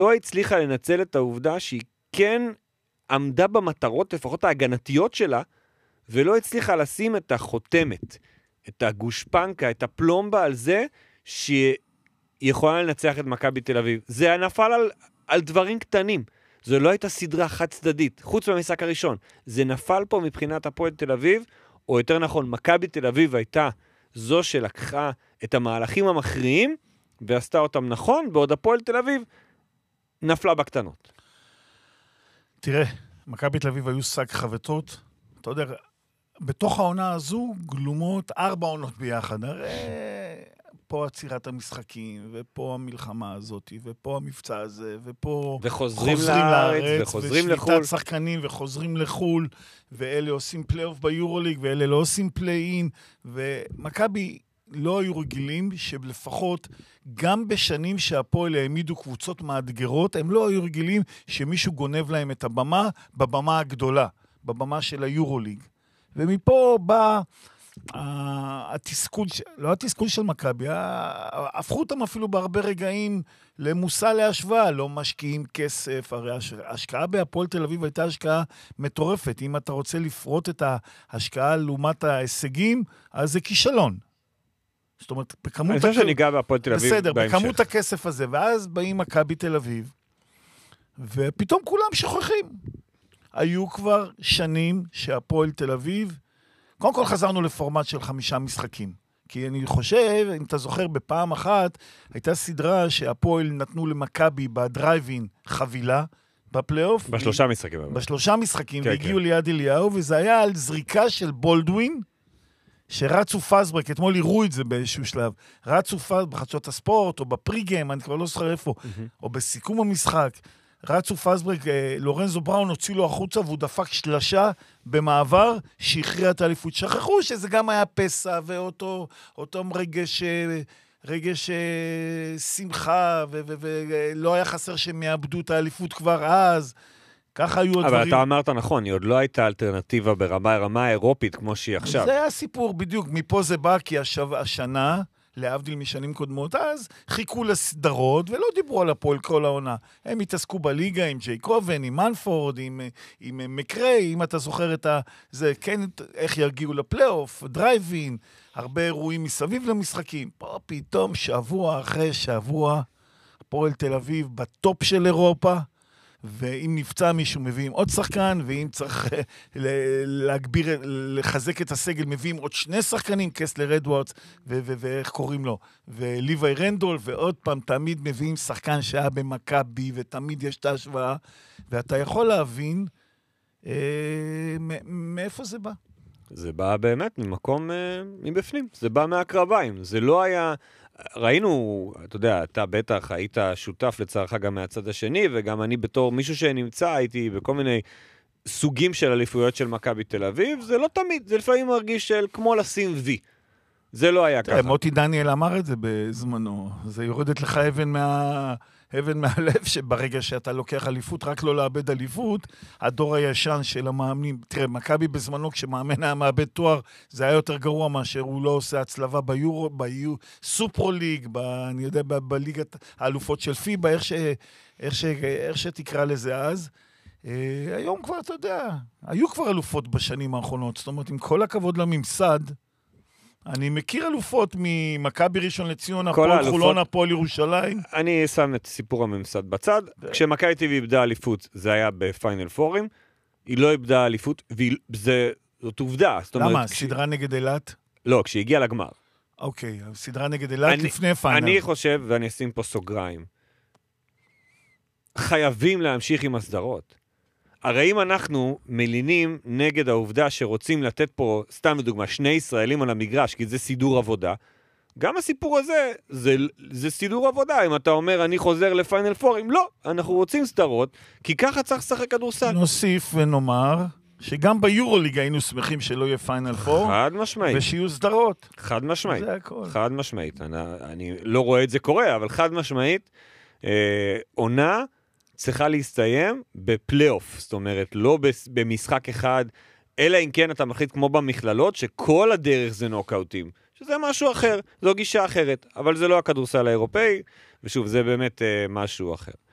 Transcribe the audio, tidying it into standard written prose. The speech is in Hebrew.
לא הצליחה לנצל את העובדה שהיא כן עמדה במטרות, לפחות ההגנתיות שלה, ולא הצליחה לשים את החותמת, את הגושפנקה, את הפלומבה על זה, שהיא יכולה לנצח את מכבי תל אביב. זה נפל על דברים קטנים. זו לא הייתה סדרה חד צדדית, חוץ מהמשחק הראשון. זה נפל פה מבחינת הפועל תל אביב, או יותר נכון, מכבי תל אביב הייתה זו שלקחה את המהלכים המכריעים, ועשתה אותם נכון, בעוד הפועל תל אביב נפלה בקטנות. תראה, מכבי תל אביב היו שק חבטות, אתה יודע, בתוך העונה הזו גלומות 4 עונות ביחד, הרי פה עצירת המשחקים, ופה המלחמה הזאת, ופה המבצע הזה, ופה וחוזרים לארץ, וחוזרים לחול. ושליטת שחקנים, וחוזרים לחול, ואלה עושים פלייאוף ביורוליג, ואלה לא עושים פליי-אין, ומכבי לא היו רגילים שלפחות גם בשנים שהפועל העמידו קבוצות מאתגרות, הם לא היו רגילים שמישהו גונב להם את הבמה, בבמה הגדולה, בבמה של היורוליג. ומפה בא התסכול, לא התסכול של מכבי, הפכו אותם אפילו בהרבה רגעים למושא להשוואה, לא משקיעים כסף, הרי ההשקעה בהפועל תל אביב הייתה השקעה מטורפת, אם אתה רוצה לפרוט את ההשקעה לעומת ההישגים, אז זה כישלון. זאת אומרת, בכמות... אני חושב שניגע בהפועל תל אביב בסדר, בהמשך. בכמות הכסף הזה, ואז באים מכבי תל אביב, ופתאום כולם שוכחים. היו כבר שנים שהפועל תל אביב, קודם כל חזרנו לפורמט של 5 משחקים. כי אני חושב, אם אתה זוכר, בפעם אחת, הייתה סדרה שהפועל נתנו למכבי בדרייבין חבילה, בפלייאוף. ב3 משחקים. ב3 משחקים, והגיעו ליד אליהו, וזה היה על זריקה של בולדווין, שרצו פסברק, אתמול יראו את זה באיזשהו שלב, רצו פסברק בחדשות הספורט, או בפריגיים, אני כבר לא זוכר איפה, או בסיכום המשחק, רצו פסברק, לורנזו בראון הוציא לו החוצה, והוא דפק שלשה במעבר, שהכריע את האליפות. שכחו שזה גם היה פסע, ואותו רגש שמחה, ולא היה חסר שהם יאבדו את האליפות כבר אז, ככה היו הדברים. אבל אתה אמרת נכון, היא עוד לא הייתה אלטרנטיבה ברמה האירופית כמו שהיא עכשיו. זה היה סיפור בדיוק, מפה זה בא, כי השנה, להבדיל משנים קודמות, אז חיכו לסדרות, ולא דיברו על הפועל כל העונה. הם התעסקו בליגה עם ג'יי קובן, עם מנפורד, עם מקריי, אם אתה זוכר את זה, כן, איך יגיעו לפלייאוף, דרייבין, הרבה אירועים מסביב למשחקים. פה פתאום שבוע אחרי שבוע, הפועל תל אביב בטופ של אירופה, ואם נפצע מישהו מביאים עוד שחקן, ואם צריך להגביר, לחזק את הסגל, מביאים עוד 2 שחקנים, קסלר אדוארדס, ואיך קוראים לו, וליווי רנדול, ועוד פעם, תמיד מביאים שחקן שהיה במכבי, ותמיד יש את ההשוואה, ואתה יכול להבין מאיפה זה בא. זה בא באמת ממקום מבפנים, זה בא מהקרביים, זה לא היה... ראינו, אתה יודע, אתה בטח היית שותף לצערך גם מהצד השני, וגם אני בתור מישהו שנמצא, הייתי בכל מיני סוגים של אליפויות של מכבי תל אביב, זה לא תמיד, זה לפעמים מרגיש של כמו לשים וי. זה לא היה ככה. מוטי דניאל אמר את זה בזמנו, זה יורדת לך אבן מהלב, שברגע שאתה לוקח אליפות, רק לא לאבד אליפות, הדור הישן של המאמנים, תראה, מכבי בזמנו, כשמאמן היה מאבד תואר, זה היה יותר גרוע מאשר הוא לא עושה הצלבה סופרו ליג, אני יודע, בליגת האלופות של פיבה, איך שתקרא לזה אז. היום כבר, אתה יודע, היו כבר אלופות בשנים האחרונות, זאת אומרת, עם כל הכבוד לממסד, אני מכיר אלופות ממכבי ראשון לציון, הפועל חולון, הפועל ירושלים. אני שם את סיפור הממסד בצד. כשמכבי תל אביב איבדה אליפות, זה היה בפיינל פורים. היא לא איבדה אליפות, זאת עובדה. למה? סדרה נגד אילת? לא, כשהיא הגיעה לגמר. אוקיי, סדרה נגד אילת לפני פיינל. אני חושב, ואני אשים פה סוגריים, חייבים להמשיך עם הסדרות. הרי אם אנחנו מלינים נגד העובדה שרוצים לתת פה, סתם לדוגמה, 2 ישראלים על המגרש, כי זה סידור עבודה, גם הסיפור הזה, זה סידור עבודה. אם אתה אומר, אני חוזר לפיינל פורים, לא, אנחנו רוצים סדרות, כי ככה צריך לשחק כדורסל. נוסיף ונאמר, שגם ביורוליג היינו שמחים שלא יהיה פיינל פור, חד משמעית. ושיהיו סדרות. חד משמעית. זה הכל. חד משמעית. אני לא רואה את זה קורה, אבל חד משמעית, עונה, צריכה להסתיים בפלייאוף, זאת אומרת, לא במשחק אחד, אלא אם כן אתה מחליט כמו במכללות, שכל הדרך זה נוקאוטים, שזה משהו אחר, זו גישה אחרת, אבל זה לא הכדורסל האירופאי, ושוב, זה באמת משהו אחר.